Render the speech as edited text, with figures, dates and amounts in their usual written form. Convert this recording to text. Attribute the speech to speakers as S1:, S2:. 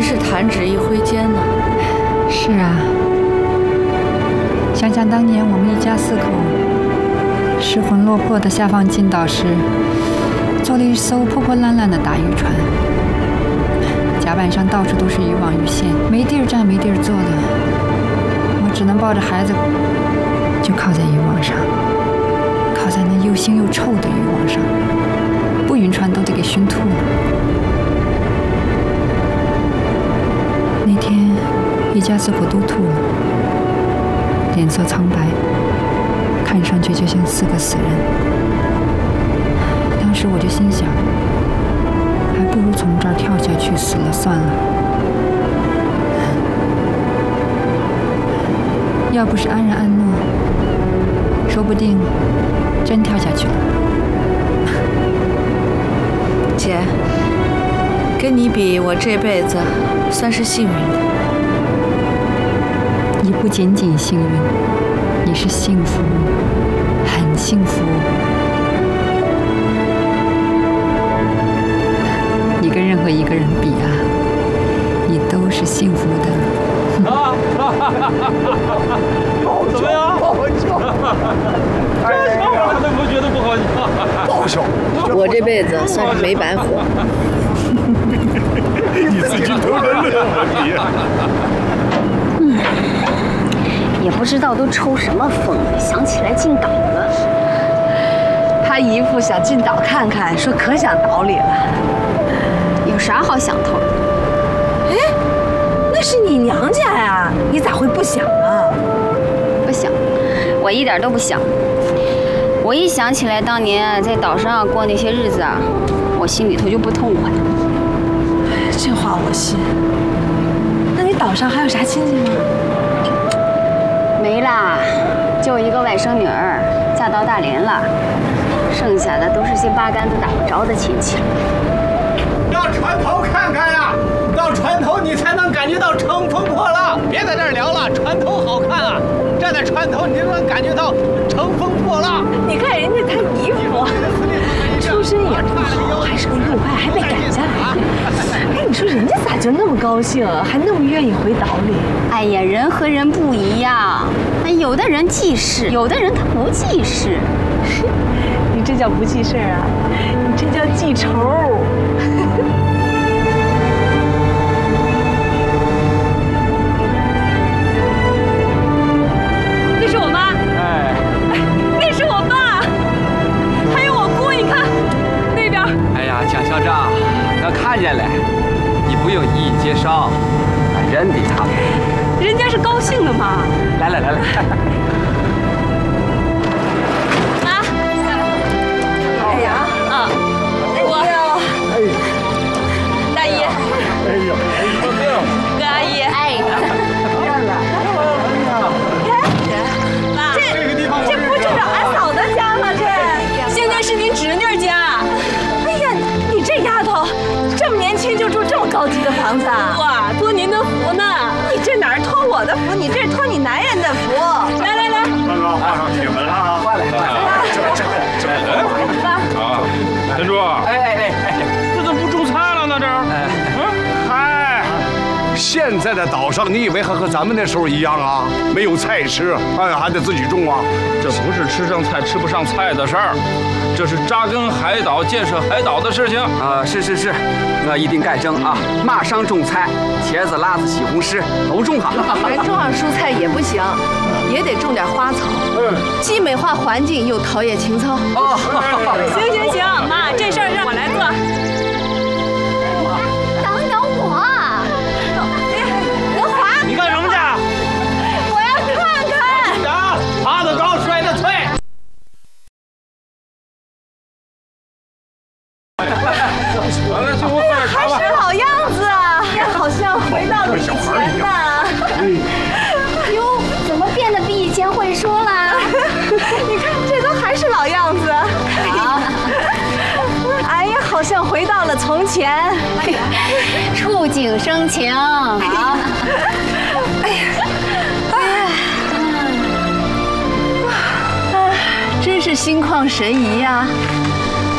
S1: 是弹指一挥间呢。
S2: 是啊，想想当年我们一家4口失魂落魄的下放进岛时，坐了一艘破破烂烂的大渔船，甲板上到处都是渔网鱼线，没地儿站没地儿坐的，我只能抱着孩子就靠在渔网上，靠在那又腥又臭的渔网上，不晕船都得给熏吐了。那天一家4口都吐了，脸色苍白，看上去就像4个死人。当时我就心想，还不如从这儿跳下去死了算了。要不是安然安诺，说不定真跳下去了。
S1: 姐，跟你比，我这辈子算是幸运的。
S2: 你不仅仅幸运，你是幸福，很幸福。你跟任何一个人比啊，你都是幸福的。
S3: 怎么样？不好笑。这笑话都不觉得不好笑。不好笑。
S1: 我这辈子算是没白活。
S3: 你自己偷人了你。
S4: 也不知道都抽什么风，想起来进岛了。
S1: 他姨父想进岛看看，说可想岛里了。
S4: 有啥好想头的？
S1: 哎，那是你娘家呀，你咋会不想啊？
S4: 不想，我一点都不想。我一想起来当年在岛上过那些日子啊，我心里头就不痛快。
S1: 这话我信。那你岛上还有啥亲戚吗？
S4: 没啦，就一个外甥女儿嫁到大连了，剩下的都是些八竿子打不着的亲戚。
S5: 到船头看看呀，到船头你才能感觉到乘风破浪。别在这儿聊了，船头好看啊！站在船头，你就能感觉到乘风破浪。
S1: 你看人家他姨夫，出身也不好，还是个右派，还被赶下来。哎，你说人家咋就那么高兴，还那么愿意回岛里？
S4: 哎呀，人和人不一样，有的人记事，有的人他不记事。
S1: 你这叫不记事啊？你这叫记仇。那是我妈。哎，那是我爸。还有我姑，你看那边。
S6: 哎呀，蒋校长，我看见了，你不用一一介绍，俺认得他们。
S1: 人家是高兴的嘛。
S6: 来来来来。
S1: 妈。哎呀啊！我。大姨。
S3: 哎呦，
S1: 哥阿姨。哎。这不就是俺嫂的家吗？现在是您侄女家。哎呀，你这丫头，这么年轻就住这么高级的房子啊！哇，托您的福呢！你这哪儿托我的福？你这是托你男人的福。来来来，
S3: 刚刚画上铁门了啊！
S6: 快来快来！
S3: 这啊，田珠，
S6: 哎，
S3: 这怎么不种菜了呢？这嗨，现在的岛上，你以为还和咱们那时候一样啊？没有菜吃，哎，还得自己种啊？
S7: 这不是吃上菜吃不上菜的事儿，这是扎根海岛、建设海岛的事情
S6: 啊！是，我一定改正啊！马上种菜，茄子、辣子、西红柿都种上。
S1: 种上蔬菜也不行，也得种点花草，既美化环境又陶冶情操。
S6: 哦，
S1: 行，妈，这事儿让我来做。
S4: 等我。
S1: 德华，
S5: 你干什么去？
S1: 我要看看。
S5: 爬得高，摔得脆。
S1: 还是老样子啊，好像回到了以前呢。
S4: 哟，怎么变得比以前会说了？
S1: 你看，这都还是老样子。哎呀，好像回到了从前。
S4: 触景生情。好。
S1: 真是心旷神怡呀。